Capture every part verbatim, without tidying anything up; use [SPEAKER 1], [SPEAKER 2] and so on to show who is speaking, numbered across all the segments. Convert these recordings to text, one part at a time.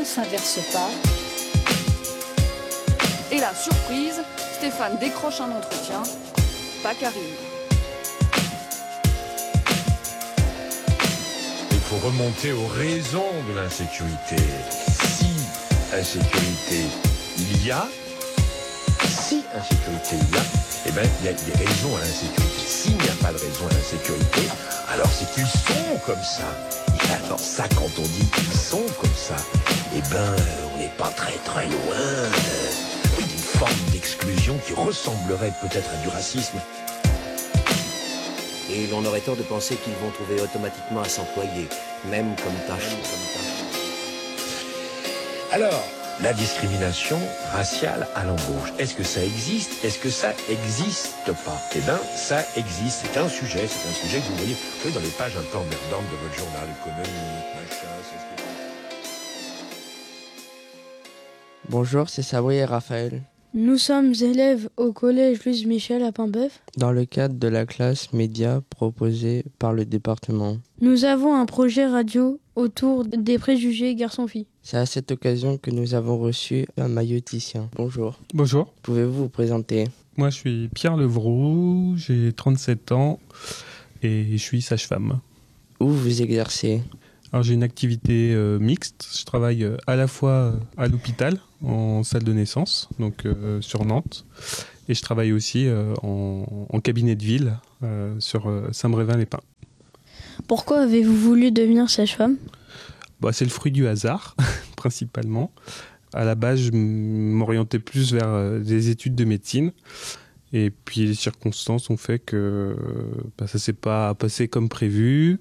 [SPEAKER 1] ne s'inverse pas. Et là, surprise, Stéphane décroche un entretien. Pas Karim.
[SPEAKER 2] Il faut remonter aux raisons de l'insécurité. Si insécurité il y a, si insécurité il y a, eh bien il y a des raisons à l'insécurité. S'il n'y a pas de raison à l'insécurité, alors c'est qu'ils sont comme ça. Et alors ça, quand on dit qu'ils sont comme ça, eh ben on n'est pas très très loin d'une forme d'exclusion qui ressemblerait peut-être à du racisme.
[SPEAKER 3] Et l'on aurait tort de penser qu'ils vont trouver automatiquement à s'employer, même comme tâche.
[SPEAKER 2] Alors, la discrimination raciale à l'embauche, est-ce que ça existe? Est-ce que ça existe pas? Eh bien, ça existe. C'est un sujet, c'est un sujet que vous voyez, vous voyez dans les pages un peu emmerdantes de votre journal économique, machin, c'est ce que...
[SPEAKER 4] Bonjour, c'est Sabri et Raphaël.
[SPEAKER 5] Nous sommes élèves au collège Louise Michel à Paimboeuf.
[SPEAKER 4] Dans le cadre de la classe média proposée par le département.
[SPEAKER 5] Nous avons un projet radio autour des préjugés garçons-filles.
[SPEAKER 4] C'est à cette occasion que nous avons reçu un mailloticien. Bonjour.
[SPEAKER 6] Bonjour.
[SPEAKER 4] Pouvez-vous vous présenter?
[SPEAKER 6] Moi, je suis Pierre Levroux, j'ai trente-sept ans et je suis sage-femme.
[SPEAKER 4] Où vous exercez?
[SPEAKER 6] Alors, j'ai une activité euh, mixte. Je travaille euh, à la fois à l'hôpital, en salle de naissance, donc euh, sur Nantes, et je travaille aussi euh, en, en cabinet de ville euh, sur euh, Saint-Brévin-les-Pins.
[SPEAKER 5] Pourquoi avez-vous voulu devenir sage-femme?
[SPEAKER 6] Bah, c'est le fruit du hasard, principalement. À la base, je m'orientais plus vers euh, des études de médecine. Et puis les circonstances ont fait que bah, ça ne s'est pas passé comme prévu.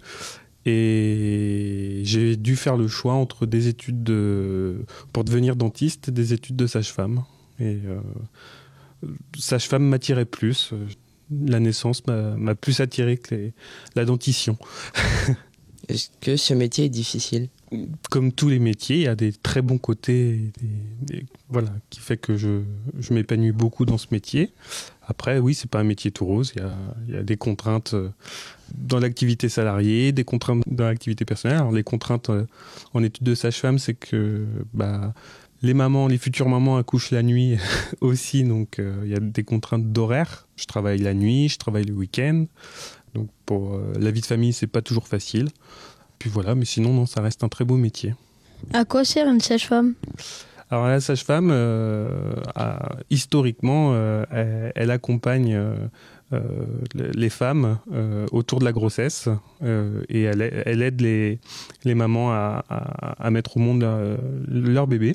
[SPEAKER 6] Et j'ai dû faire le choix entre des études de... pour devenir dentiste et des études de sage-femme. Et euh, sage-femme m'attirait plus. La naissance m'a, m'a plus attiré que les... la dentition.
[SPEAKER 4] Est-ce que ce métier est difficile?
[SPEAKER 6] Comme tous les métiers, il y a des très bons côtés, des, des, voilà, qui fait que je, je m'épanouis beaucoup dans ce métier. Après, oui, c'est pas un métier tout rose. Il y a, il y a des contraintes dans l'activité salariée, des contraintes dans l'activité personnelle. Alors, les contraintes en études de sage-femme, c'est que bah, les mamans, les futures mamans accouchent la nuit aussi, donc euh, il y a des contraintes d'horaire. Je travaille la nuit, je travaille le week-end. Donc pour euh, la vie de famille, c'est pas toujours facile. Puis voilà, mais sinon, non, ça reste un très beau métier.
[SPEAKER 5] À quoi sert une sage-femme?
[SPEAKER 6] Alors la sage-femme, euh, a, historiquement, euh, elle, elle accompagne euh, euh, les femmes euh, autour de la grossesse euh, et elle, elle aide les, les mamans à, à, à mettre au monde euh, leur bébé.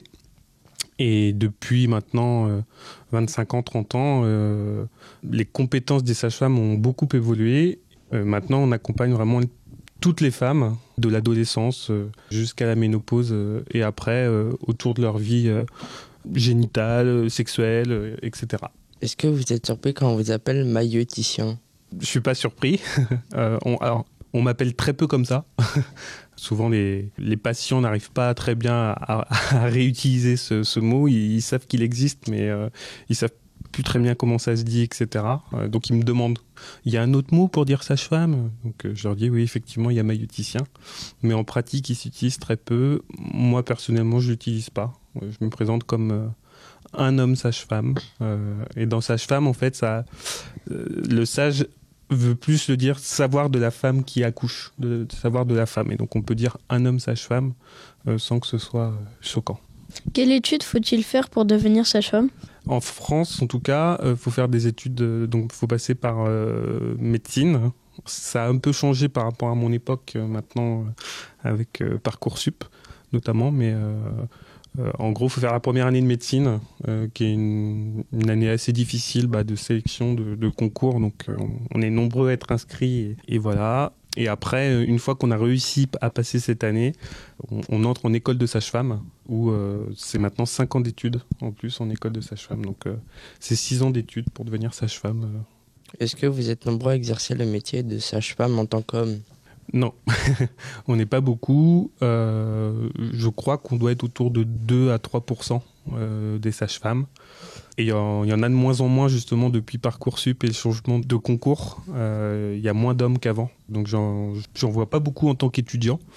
[SPEAKER 6] Et depuis maintenant euh, vingt-cinq ans, trente ans, euh, les compétences des sages-femmes ont beaucoup évolué. Euh, maintenant, on accompagne vraiment toutes les femmes, de l'adolescence euh, jusqu'à la ménopause euh, et après, euh, autour de leur vie euh, génitale, sexuelle, euh, et cetera.
[SPEAKER 4] Est-ce que vous êtes surpris quand on vous appelle mailloticien?
[SPEAKER 6] Je suis pas surpris. euh, on, alors, on m'appelle très peu comme ça. Souvent, les, les patients n'arrivent pas très bien à, à, à réutiliser ce, ce mot. Ils, ils savent qu'il existe, mais euh, ils savent plus très bien comment ça se dit, et cetera. Euh, donc, ils me demandent, il y a un autre mot pour dire sage-femme? Donc, euh, je leur dis, oui, effectivement, il y a mailloticien. Mais en pratique, il s'utilise très peu. Moi, personnellement, je l'utilise pas. Je me présente comme euh, un homme sage-femme. Euh, et dans sage-femme, en fait, ça, euh, le sage veut plus le dire savoir de la femme qui accouche, de, de savoir de la femme. Et donc, on peut dire un homme sage-femme euh, sans que ce soit choquant.
[SPEAKER 5] Quelle étude faut-il faire pour devenir sage-femme?
[SPEAKER 6] En France, en tout cas, il euh, faut faire des études, euh, donc il faut passer par euh, médecine. Ça a un peu changé par rapport à mon époque, euh, maintenant, euh, avec euh, Parcoursup, notamment. Mais euh, euh, en gros, il faut faire la première année de médecine, euh, qui est une, une année assez difficile bah, de sélection, de, de concours. Donc, euh, on est nombreux à être inscrits. Et, et voilà. Et après, une fois qu'on a réussi à passer cette année, on, on entre en école de sage-femme, où euh, c'est maintenant cinq ans d'études en plus en école de sage-femme. Donc euh, c'est six ans d'études pour devenir sage-femme. Euh.
[SPEAKER 4] Est-ce que vous êtes nombreux à exercer le métier de sage-femme en tant qu'homme?
[SPEAKER 6] Non, on n'est pas beaucoup. Euh, je crois qu'on doit être autour de deux à trois pour cent euh, des sages-femmes. Et il y, y en a de moins en moins, justement, depuis Parcoursup et le changement de concours. Il euh, y a moins d'hommes qu'avant. Donc, j'en, j'en vois pas beaucoup en tant qu'étudiant.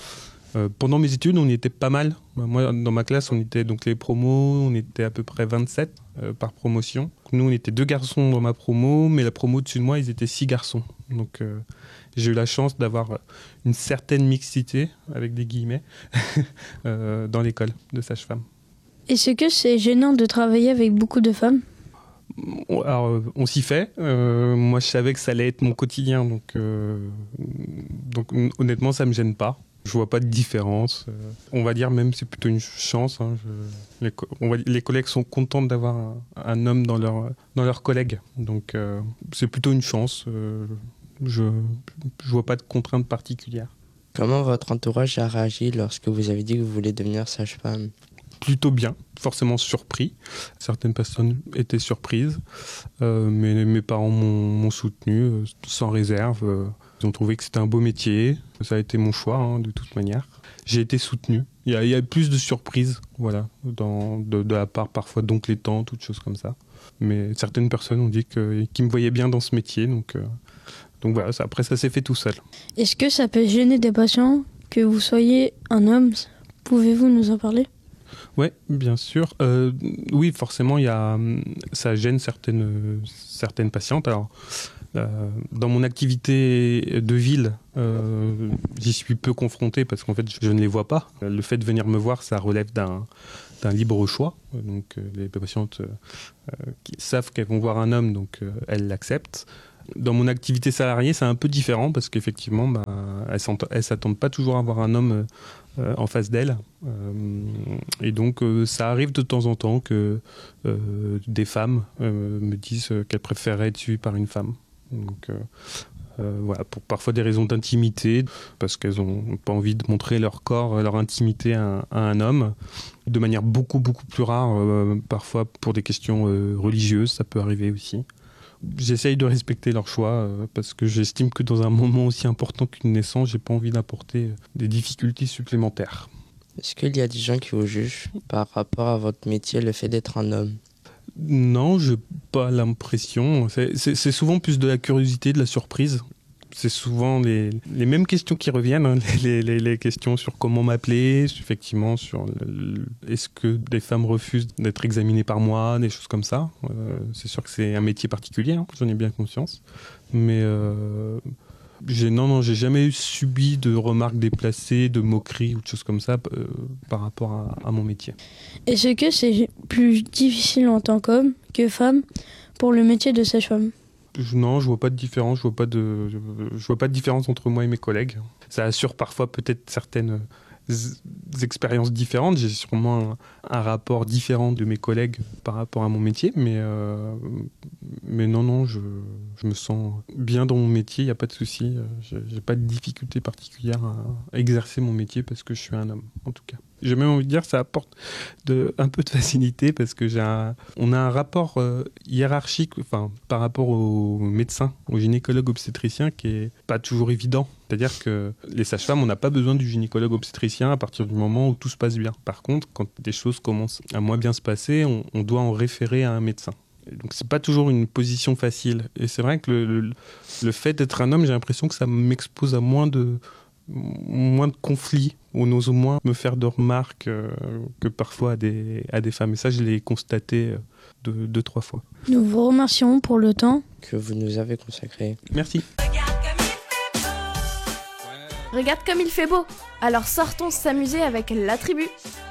[SPEAKER 6] Euh, pendant mes études, on y était pas mal. Moi, dans ma classe, on était donc les promos, on était à peu près vingt-sept euh, par promotion. Nous, on était deux garçons dans ma promo, mais la promo au-dessus de moi, ils étaient six garçons. Donc, euh, j'ai eu la chance d'avoir une certaine mixité, avec des guillemets, euh, dans l'école de sage-femme.
[SPEAKER 5] Est-ce que c'est gênant de travailler avec beaucoup de femmes ?
[SPEAKER 6] Alors, on s'y fait. Euh, moi, je savais que ça allait être mon quotidien, donc, euh, donc honnêtement, ça me gêne pas. Je vois pas de différence. Euh, on va dire même c'est plutôt une chance. Hein. Je, les, on va, les collègues sont contents d'avoir un, un homme dans leur dans leurs collègues, donc euh, c'est plutôt une chance. Euh, je je vois pas de contraintes particulières.
[SPEAKER 4] Comment votre entourage a réagi lorsque vous avez dit que vous voulez devenir sage-femme ?
[SPEAKER 6] Plutôt bien, forcément surpris. Certaines personnes étaient surprises, euh, mais mes parents m'ont, m'ont soutenu euh, sans réserve. Euh, ils ont trouvé que c'était un beau métier. Ça a été mon choix, hein, de toute manière. J'ai été soutenu. Il y a, il y a plus de surprises, voilà, dans, de, de la part parfois d'oncles et tantes, toutes choses comme ça. Mais certaines personnes ont dit que, qu'ils me voyaient bien dans ce métier, donc, euh, donc voilà. Ça, après, ça s'est fait tout seul.
[SPEAKER 5] Est-ce que ça peut gêner des patients que vous soyez un homme ? Pouvez-vous nous en parler ?
[SPEAKER 6] Oui, bien sûr. Euh, oui, forcément, il y a, ça gêne certaines, certaines patientes. Alors, euh, dans mon activité de ville, euh, j'y suis peu confronté parce qu'en fait, je, je ne les vois pas. Le fait de venir me voir, ça relève d'un, d'un libre choix. Donc, euh, les patientes euh, qui savent qu'elles vont voir un homme, donc euh, elles l'acceptent. Dans mon activité salariée, c'est un peu différent parce qu'effectivement, bah, elles ne s'attendent pas toujours à avoir un homme euh, en face d'elles. Euh, et donc, euh, ça arrive de temps en temps que euh, des femmes euh, me disent qu'elles préféraient être suivies par une femme. Donc, euh, euh, voilà, pour parfois des raisons d'intimité, parce qu'elles n'ont pas envie de montrer leur corps, leur intimité à, à un homme. De manière beaucoup, beaucoup plus rare, euh, parfois pour des questions euh, religieuses, ça peut arriver aussi. J'essaye de respecter leur choix euh, parce que j'estime que dans un moment aussi important qu'une naissance, j'ai pas envie d'apporter des difficultés supplémentaires.
[SPEAKER 4] Est-ce qu'il y a des gens qui vous jugent par rapport à votre métier, le fait d'être un homme ?
[SPEAKER 6] Non, j'ai pas l'impression. C'est, c'est, c'est souvent plus de la curiosité, de la surprise. C'est souvent les, les mêmes questions qui reviennent, hein, les, les, les questions sur comment m'appeler, effectivement, sur le, est-ce que des femmes refusent d'être examinées par moi, des choses comme ça. Euh, c'est sûr que c'est un métier particulier, hein, j'en ai bien conscience. Mais euh, j'ai, non, non, j'ai jamais subi de remarques déplacées, de moqueries ou de choses comme ça euh, par rapport à, à mon métier.
[SPEAKER 5] Est-ce que c'est plus difficile en tant qu'homme que femme pour le métier de sage-femme ?
[SPEAKER 6] Non, je vois pas de différence. Je vois pas de, je vois pas de différence entre moi et mes collègues. Ça assure parfois peut-être certaines expériences différentes. J'ai sûrement un, un rapport différent de mes collègues par rapport à mon métier, mais euh, mais non, non, je, je me sens bien dans mon métier. Il y a pas de souci. J'ai, j'ai pas de difficulté particulière à, à exercer mon métier parce que je suis un homme, en tout cas. J'ai même envie de dire que ça apporte de, un peu de facilité parce que j'ai un, on a un rapport euh, hiérarchique, enfin, par rapport aux médecins, aux gynécologues obstétriciens qui est pas toujours évident. C'est-à-dire que les sages-femmes, on n'a pas besoin du gynécologue obstétricien à partir du moment où tout se passe bien. Par contre, quand des choses commencent à moins bien se passer, on, on doit en référer à un médecin. Et donc c'est pas toujours une position facile. Et c'est vrai que le, le, le fait d'être un homme, j'ai l'impression que ça m'expose à moins de moins de conflits, on ose moins me faire de remarques euh, que parfois à des, à des femmes. Et ça, je l'ai constaté deux, deux, trois fois.
[SPEAKER 5] Nous vous remercions pour le temps
[SPEAKER 4] que vous nous avez consacré.
[SPEAKER 6] Merci.
[SPEAKER 7] Regarde comme il fait beau. Alors sortons s'amuser avec la tribu.